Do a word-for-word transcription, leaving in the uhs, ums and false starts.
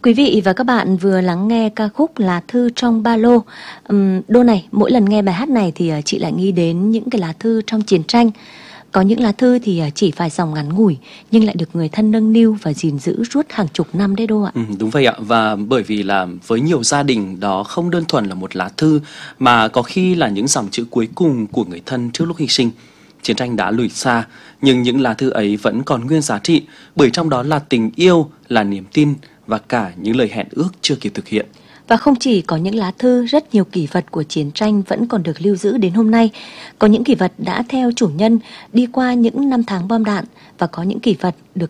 Quý vị và các bạn vừa lắng nghe ca khúc Lá thư trong ba lô. Uhm, Đô này, mỗi lần nghe bài hát này thì chị lại nghĩ đến những cái lá thư trong chiến tranh. Có những lá thư thì chỉ vài dòng ngắn ngủi nhưng lại được người thân nâng niu và gìn giữ suốt hàng chục năm đấy Đô ạ. Ừ, đúng vậy ạ. Và bởi vì là với nhiều gia đình đó không đơn thuần là một lá thư mà có khi là những dòng chữ cuối cùng của người thân trước lúc hy sinh. Chiến tranh đã lùi xa nhưng những lá thư ấy vẫn còn nguyên giá trị, bởi trong đó là tình yêu, là niềm tin và cả những lời hẹn ước chưa kịp thực hiện. Và không chỉ có những lá thư, rất nhiều kỷ vật của chiến tranh vẫn còn được lưu giữ đến hôm nay. Có những kỷ vật đã theo chủ nhân đi qua những năm tháng bom đạn và có những kỷ vật được